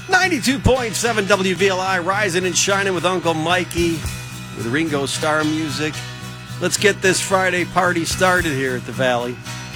92.7 WVLI, rising and shining with Uncle Mikey, with Ringo Starr music. Let's get this Friday party started here at the Valley.